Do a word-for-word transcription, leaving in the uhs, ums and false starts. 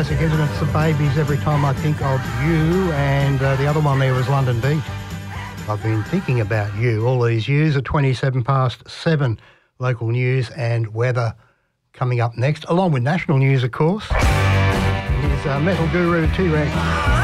Isaac, isn't it? It's the Babies, Every Time I Think of You, and uh, the other one there was London Beat. I've been thinking about you all these years. At twenty-seven past seven, local news and weather coming up next, along with national news, of course. Here's uh, Metal Guru T-Rex.